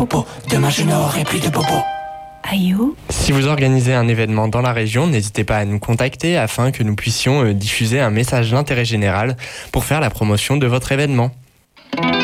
Popo, demain je n'aurai plus de popo. Aïe-oh. Si vous organisez un événement dans la région, n'hésitez pas à nous contacter afin que nous puissions diffuser un message d'intérêt général pour faire la promotion de votre événement.